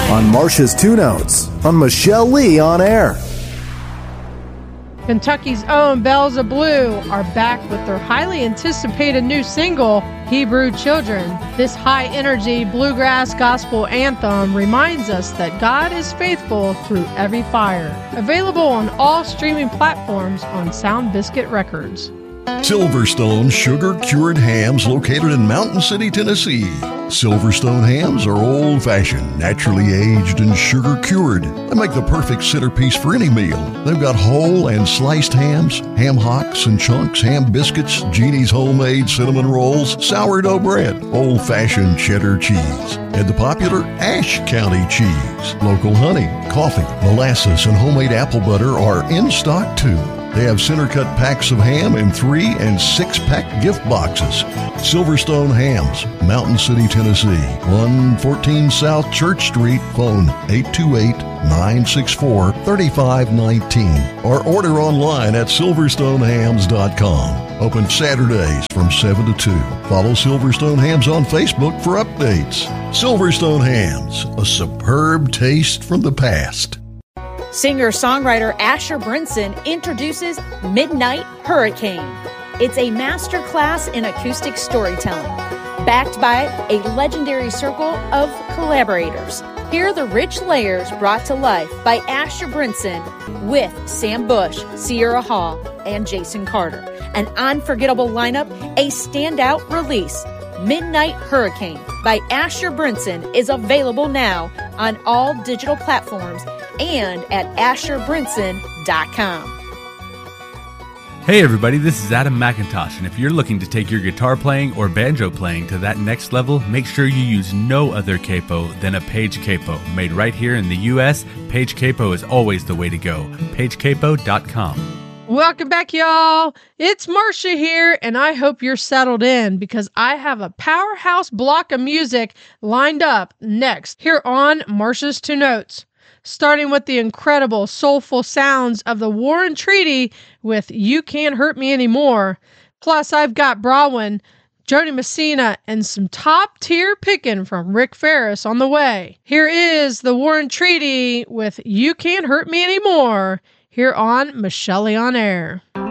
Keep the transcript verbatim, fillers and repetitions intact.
on Marcia's Two Notes on Michelle Lee on Air. Kentucky's own Bells of Blue are back with their highly anticipated new single, Hebrew Children. This high-energy bluegrass gospel anthem reminds us that God is faithful through every fire. Available on all streaming platforms on Sound Biscuit Records. Silverstone sugar-cured hams located in Mountain City, Tennessee. Silverstone hams are old-fashioned, naturally aged, and sugar-cured. They make the perfect centerpiece for any meal. They've got whole and sliced hams, ham hocks and chunks, ham biscuits, Jeannie's homemade cinnamon rolls, sourdough bread, old-fashioned cheddar cheese, and the popular Ashe County cheese. Local honey, coffee, molasses, and homemade apple butter are in stock, too. They have center-cut packs of ham in three and six-pack gift boxes. Silverstone Hams, Mountain City, Tennessee. one fourteen South Church Street. Phone eight two eight, nine six four, three five one nine. Or order online at silverstone hams dot com. Open Saturdays from seven to two. Follow Silverstone Hams on Facebook for updates. Silverstone Hams, a superb taste from the past. Singer-songwriter Asher Brinson introduces Midnight Hurricane. It's a master class in acoustic storytelling, backed by a legendary circle of collaborators. Hear the rich layers brought to life by Asher Brinson with Sam Bush, Sierra Hall, and Jason Carter. An unforgettable lineup, a standout release. Midnight Hurricane by Asher Brinson is available now on all digital platforms and at asher brinson dot com. Hey everybody, this is Adam McIntosh, and if you're looking to take your guitar playing or banjo playing to that next level, make sure you use no other capo than a Page Capo. Made right here in the U S, Page Capo is always the way to go. page capo dot com. Welcome back, y'all. It's Marcia here, and I hope you're settled in because I have a powerhouse block of music lined up next here on Marcia's Two Notes. Starting with the incredible soulful sounds of the War and Treaty with You Can't Hurt Me Anymore. Plus, I've got Brawin, Jody Messina, and some top-tier picking from Rick Ferris on the way. Here is the War and Treaty with You Can't Hurt Me Anymore here on Michelle on Air.